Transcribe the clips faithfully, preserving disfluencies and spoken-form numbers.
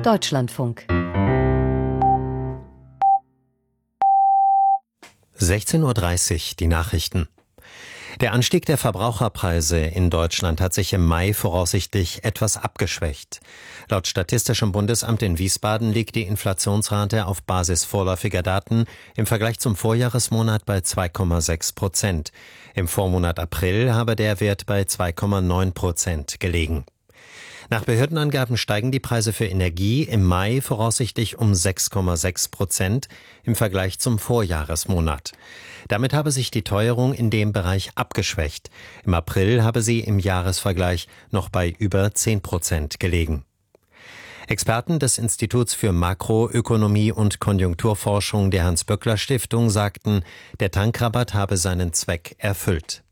Deutschlandfunk. sechzehn Uhr dreißig, die Nachrichten. Der Anstieg der Verbraucherpreise in Deutschland hat sich im Mai voraussichtlich etwas abgeschwächt. Laut Statistischem Bundesamt in Wiesbaden liegt die Inflationsrate auf Basis vorläufiger Daten im Vergleich zum Vorjahresmonat bei zwei Komma sechs Prozent. Im Vormonat April habe der Wert bei zwei Komma neun Prozent gelegen. Nach Behördenangaben steigen die Preise für Energie im Mai voraussichtlich um sechs Komma sechs Prozent im Vergleich zum Vorjahresmonat. Damit habe sich die Teuerung in dem Bereich abgeschwächt. Im April habe sie im Jahresvergleich noch bei über zehn Prozent gelegen. Experten des Instituts für Makroökonomie und Konjunkturforschung der Hans-Böckler-Stiftung sagten, der Tankrabatt habe seinen Zweck erfüllt.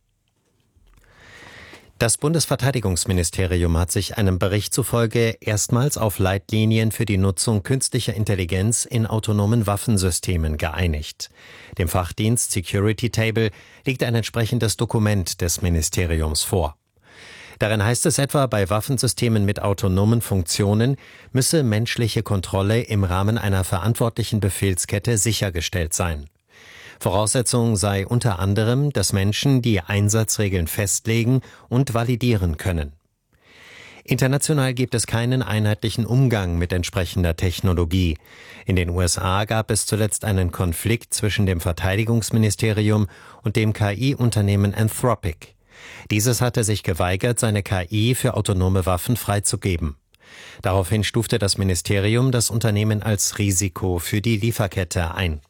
Das Bundesverteidigungsministerium hat sich einem Bericht zufolge erstmals auf Leitlinien für die Nutzung künstlicher Intelligenz in autonomen Waffensystemen geeinigt. Dem Fachdienst Security Table liegt ein entsprechendes Dokument des Ministeriums vor. Darin heißt es etwa, bei Waffensystemen mit autonomen Funktionen müsse menschliche Kontrolle im Rahmen einer verantwortlichen Befehlskette sichergestellt sein. Voraussetzung sei unter anderem, dass Menschen die Einsatzregeln festlegen und validieren können. International gibt es keinen einheitlichen Umgang mit entsprechender Technologie. In den U S A gab es zuletzt einen Konflikt zwischen dem Verteidigungsministerium und dem K I-Unternehmen Anthropic. Dieses hatte sich geweigert, seine K I für autonome Waffen freizugeben. Daraufhin stufte das Ministerium das Unternehmen als Risiko für die Lieferkette ein.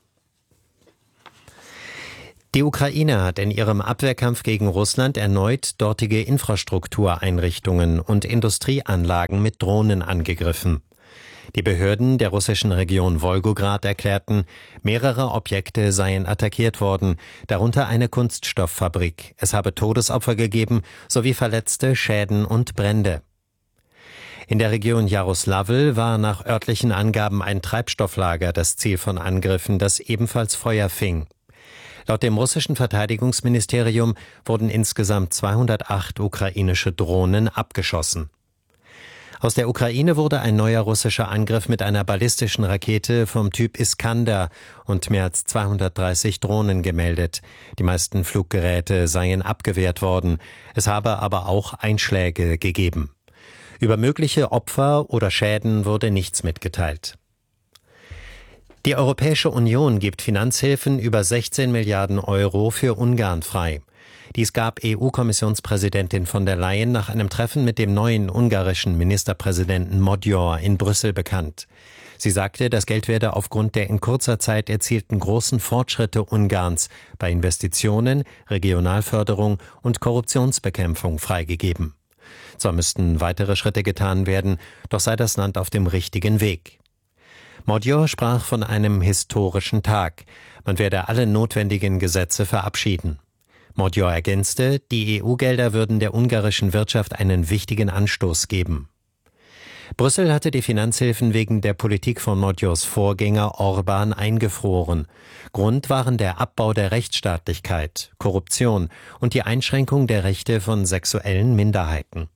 Die Ukraine hat in ihrem Abwehrkampf gegen Russland erneut dortige Infrastruktureinrichtungen und Industrieanlagen mit Drohnen angegriffen. Die Behörden der russischen Region Wolgograd erklärten, mehrere Objekte seien attackiert worden, darunter eine Kunststofffabrik. Es habe Todesopfer gegeben sowie Verletzte, Schäden und Brände. In der Region Jaroslavl war nach örtlichen Angaben ein Treibstofflager das Ziel von Angriffen, das ebenfalls Feuer fing. Laut dem russischen Verteidigungsministerium wurden insgesamt zweihundertacht ukrainische Drohnen abgeschossen. Aus der Ukraine wurde ein neuer russischer Angriff mit einer ballistischen Rakete vom Typ Iskander und mehr als zweihundertdreißig Drohnen gemeldet. Die meisten Fluggeräte seien abgewehrt worden. Es habe aber auch Einschläge gegeben. Über mögliche Opfer oder Schäden wurde nichts mitgeteilt. Die Europäische Union gibt Finanzhilfen über sechzehn Milliarden Euro für Ungarn frei. Dies gab E U-Kommissionspräsidentin von der Leyen nach einem Treffen mit dem neuen ungarischen Ministerpräsidenten Magyar in Brüssel bekannt. Sie sagte, das Geld werde aufgrund der in kurzer Zeit erzielten großen Fortschritte Ungarns bei Investitionen, Regionalförderung und Korruptionsbekämpfung freigegeben. Zwar müssten weitere Schritte getan werden, doch sei das Land auf dem richtigen Weg. Magyar sprach von einem historischen Tag. Man werde alle notwendigen Gesetze verabschieden. Magyar ergänzte, die E U-Gelder würden der ungarischen Wirtschaft einen wichtigen Anstoß geben. Brüssel hatte die Finanzhilfen wegen der Politik von Magyars Vorgänger Orbán eingefroren. Grund waren der Abbau der Rechtsstaatlichkeit, Korruption und die Einschränkung der Rechte von sexuellen Minderheiten.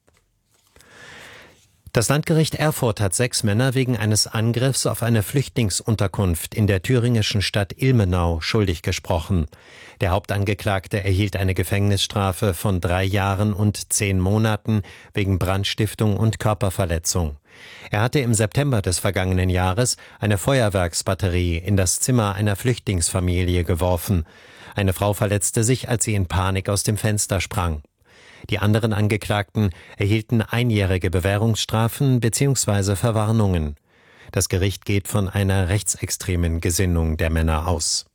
Das Landgericht Erfurt hat sechs Männer wegen eines Angriffs auf eine Flüchtlingsunterkunft in der thüringischen Stadt Ilmenau schuldig gesprochen. Der Hauptangeklagte erhielt eine Gefängnisstrafe von drei Jahren und zehn Monaten wegen Brandstiftung und Körperverletzung. Er hatte im September des vergangenen Jahres eine Feuerwerksbatterie in das Zimmer einer Flüchtlingsfamilie geworfen. Eine Frau verletzte sich, als sie in Panik aus dem Fenster sprang. Die anderen Angeklagten erhielten einjährige Bewährungsstrafen bzw. Verwarnungen. Das Gericht geht von einer rechtsextremen Gesinnung der Männer aus.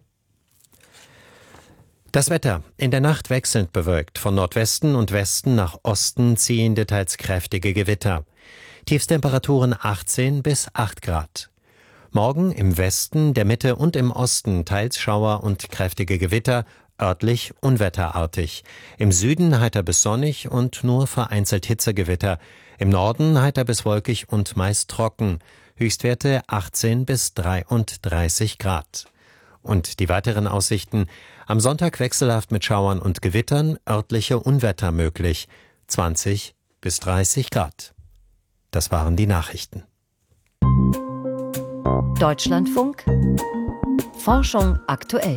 Das Wetter. In der Nacht wechselnd bewölkt. Von Nordwesten und Westen nach Osten ziehende, teils kräftige Gewitter. Tiefstemperaturen achtzehn bis acht Grad. Morgen im Westen, der Mitte und im Osten teils Schauer und kräftige Gewitter, örtlich unwetterartig. Im Süden heiter bis sonnig und nur vereinzelt Hitzegewitter. Im Norden heiter bis wolkig und meist trocken. Höchstwerte achtzehn bis dreiunddreißig Grad. Und die weiteren Aussichten: am Sonntag wechselhaft mit Schauern und Gewittern, örtliche Unwetter möglich, zwanzig bis dreißig Grad. Das waren die Nachrichten. Deutschlandfunk Forschung aktuell.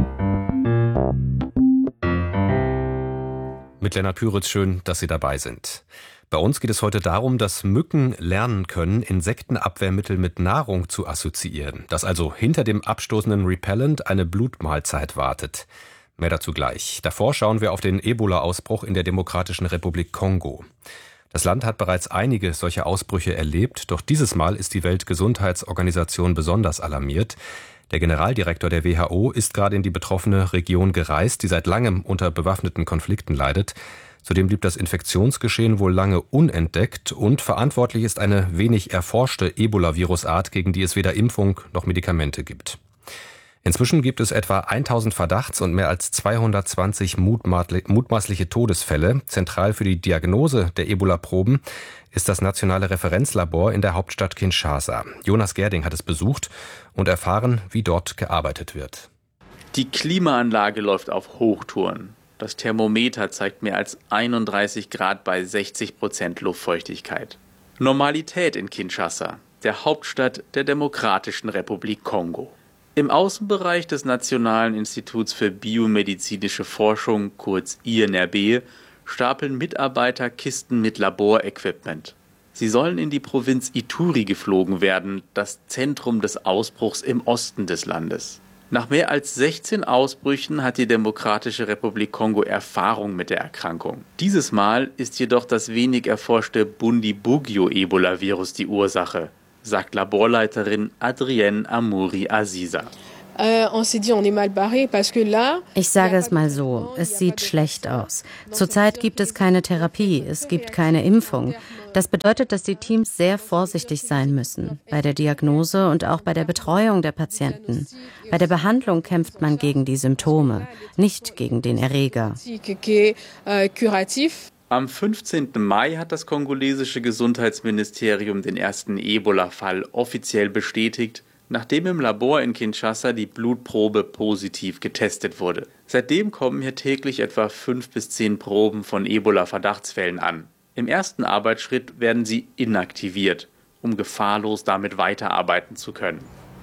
Mit Lennart Püritz, schön, dass Sie dabei sind. Bei uns geht es heute darum, dass Mücken lernen können, Insektenabwehrmittel mit Nahrung zu assoziieren. Dass also hinter dem abstoßenden Repellent eine Blutmahlzeit wartet. Mehr dazu gleich. Davor schauen wir auf den Ebola-Ausbruch in der Demokratischen Republik Kongo. Das Land hat bereits einige solche Ausbrüche erlebt, doch dieses Mal ist die Weltgesundheitsorganisation besonders alarmiert. Der Generaldirektor der W H O ist gerade in die betroffene Region gereist, die seit langem unter bewaffneten Konflikten leidet. Zudem blieb das Infektionsgeschehen wohl lange unentdeckt und verantwortlich ist eine wenig erforschte Ebola-Virusart, gegen die es weder Impfung noch Medikamente gibt. Inzwischen gibt es etwa tausend Verdachts- und mehr als zweihundertzwanzig mutmaßliche Todesfälle. Zentral für die Diagnose der Ebola-Proben ist das nationale Referenzlabor in der Hauptstadt Kinshasa. Jonas Gerding hat es besucht und erfahren, wie dort gearbeitet wird. Die Klimaanlage läuft auf Hochtouren. Das Thermometer zeigt mehr als einunddreißig Grad bei sechzig Prozent Luftfeuchtigkeit. Normalität in Kinshasa, der Hauptstadt der Demokratischen Republik Kongo. Im Außenbereich des Nationalen Instituts für biomedizinische Forschung, kurz I N R B, stapeln Mitarbeiter Kisten mit Laborequipment. Sie sollen in die Provinz Ituri geflogen werden, das Zentrum des Ausbruchs im Osten des Landes. Nach mehr als sechzehn Ausbrüchen hat die Demokratische Republik Kongo Erfahrung mit der Erkrankung. Dieses Mal ist jedoch das wenig erforschte Bundibugyo-Ebola-Virus die Ursache, sagt Laborleiterin Adrienne Amouri Aziza. Ich sage es mal so, es sieht schlecht aus. Zurzeit gibt es keine Therapie, es gibt keine Impfung. Das bedeutet, dass die Teams sehr vorsichtig sein müssen, bei der Diagnose und auch bei der Betreuung der Patienten. Bei der Behandlung kämpft man gegen die Symptome, nicht gegen den Erreger. Am fünfzehnten Mai hat das kongolesische Gesundheitsministerium den ersten Ebola-Fall offiziell bestätigt, nachdem im Labor in Kinshasa die Blutprobe positiv getestet wurde. Seitdem kommen hier täglich etwa fünf bis zehn Proben von Ebola-Verdachtsfällen an. Im ersten Arbeitsschritt werden sie inaktiviert, um gefahrlos damit weiterarbeiten zu können.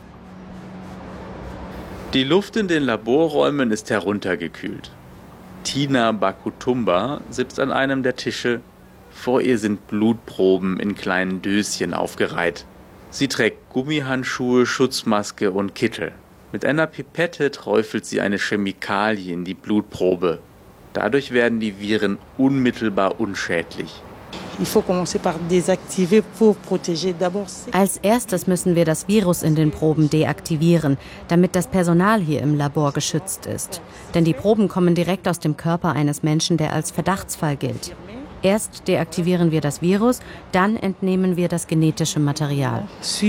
Die Luft in den Laborräumen ist heruntergekühlt. Tina Bakutumba sitzt an einem der Tische. Vor ihr sind Blutproben in kleinen Döschen aufgereiht. Sie trägt Gummihandschuhe, Schutzmaske und Kittel. Mit einer Pipette träufelt sie eine Chemikalie in die Blutprobe. Dadurch werden die Viren unmittelbar unschädlich. Als erstes müssen wir das Virus in den Proben deaktivieren, damit das Personal hier im Labor geschützt ist. Denn die Proben kommen direkt aus dem Körper eines Menschen, der als Verdachtsfall gilt. Erst deaktivieren wir das Virus, dann entnehmen wir das genetische Material.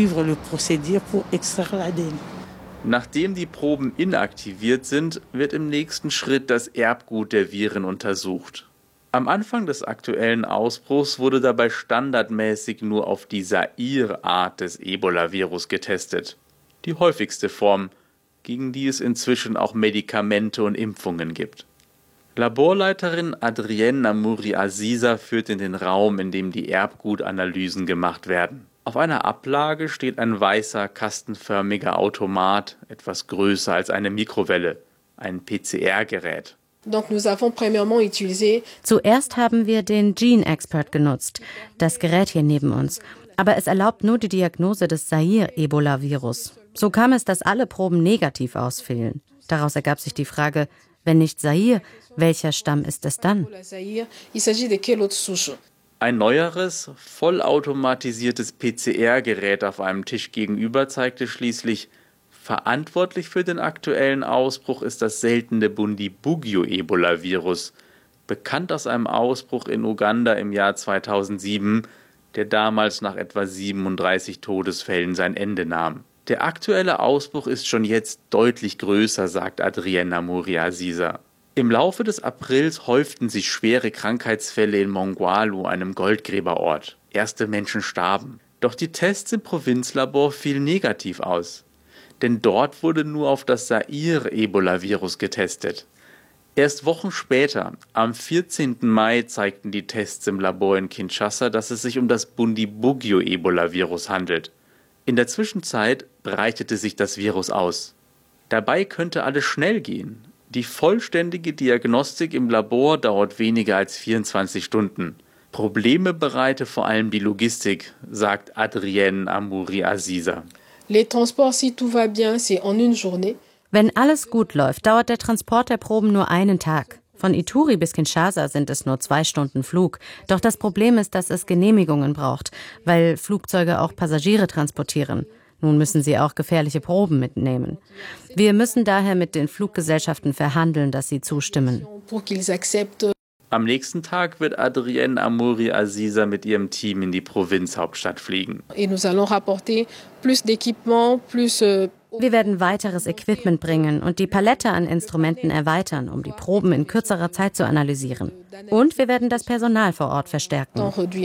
Nachdem die Proben inaktiviert sind, wird im nächsten Schritt das Erbgut der Viren untersucht. Am Anfang des aktuellen Ausbruchs wurde dabei standardmäßig nur auf die Zaire-Art des Ebola-Virus getestet. Die häufigste Form, gegen die es inzwischen auch Medikamente und Impfungen gibt. Laborleiterin Adrienne Amouri Aziza führt in den Raum, in dem die Erbgutanalysen gemacht werden. Auf einer Ablage steht ein weißer, kastenförmiger Automat, etwas größer als eine Mikrowelle, ein P C R-Gerät. Zuerst haben wir den Gene Expert genutzt, das Gerät hier neben uns. Aber es erlaubt nur die Diagnose des Zaire-Ebola-Virus. So kam es, dass alle Proben negativ ausfielen. Daraus ergab sich die Frage, wenn nicht Zaire, welcher Stamm ist es dann? Ein neueres, vollautomatisiertes P C R-Gerät auf einem Tisch gegenüber zeigte schließlich, verantwortlich für den aktuellen Ausbruch ist das seltene Bundibugyo-Ebola-Virus, bekannt aus einem Ausbruch in Uganda im Jahr zweitausendsieben, der damals nach etwa siebenunddreißig Todesfällen sein Ende nahm. Der aktuelle Ausbruch ist schon jetzt deutlich größer, sagt Adrienne Amouri Aziza. Im Laufe des Aprils häuften sich schwere Krankheitsfälle in Mongwalu, einem Goldgräberort. Erste Menschen starben. Doch die Tests im Provinzlabor fielen negativ aus. Denn dort wurde nur auf das Zaire-Ebola-Virus getestet. Erst Wochen später, am vierzehnten Mai, zeigten die Tests im Labor in Kinshasa, dass es sich um das Bundibugyo-Ebola-Virus handelt. In der Zwischenzeit breitete sich das Virus aus. Dabei könnte alles schnell gehen. Die vollständige Diagnostik im Labor dauert weniger als vierundzwanzig Stunden. Probleme bereite vor allem die Logistik, sagt Adrienne Amouri-Aziza. Les transports, si tout va bien, c'est en une journée. Wenn alles gut läuft, dauert der Transport der Proben nur einen Tag. Von Ituri bis Kinshasa sind es nur zwei Stunden Flug. Doch das Problem ist, dass es Genehmigungen braucht, weil Flugzeuge auch Passagiere transportieren. Nun müssen sie auch gefährliche Proben mitnehmen. Wir müssen daher mit den Fluggesellschaften verhandeln, dass sie zustimmen. Am nächsten Tag wird Adrienne Amouri-Aziza mit ihrem Team in die Provinzhauptstadt fliegen. Wir werden weiteres Equipment bringen und die Palette an Instrumenten erweitern, um die Proben in kürzerer Zeit zu analysieren. Und wir werden das Personal vor Ort verstärken.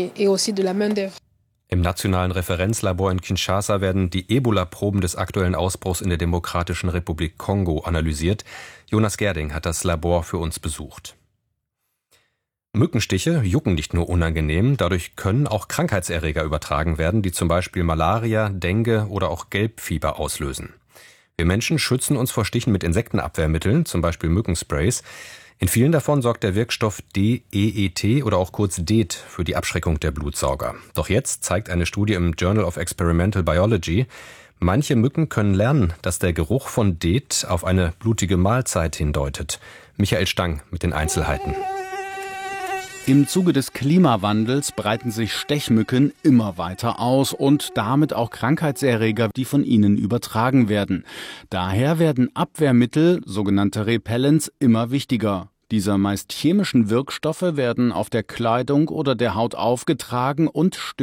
Im nationalen Referenzlabor in Kinshasa werden die Ebola-Proben des aktuellen Ausbruchs in der Demokratischen Republik Kongo analysiert. Jonas Gerding hat das Labor für uns besucht. Mückenstiche jucken nicht nur unangenehm, dadurch können auch Krankheitserreger übertragen werden, die zum Beispiel Malaria, Dengue oder auch Gelbfieber auslösen. Wir Menschen schützen uns vor Stichen mit Insektenabwehrmitteln, zum Beispiel Mückensprays. In vielen davon sorgt der Wirkstoff D E E T oder auch kurz D E T für die Abschreckung der Blutsauger. Doch jetzt zeigt eine Studie im Journal of Experimental Biology, manche Mücken können lernen, dass der Geruch von D E T auf eine blutige Mahlzeit hindeutet. Michael Stang mit den Einzelheiten. Im Zuge des Klimawandels breiten sich Stechmücken immer weiter aus und damit auch Krankheitserreger, die von ihnen übertragen werden. Daher werden Abwehrmittel, sogenannte Repellents, immer wichtiger. Diese meist chemischen Wirkstoffe werden auf der Kleidung oder der Haut aufgetragen und stören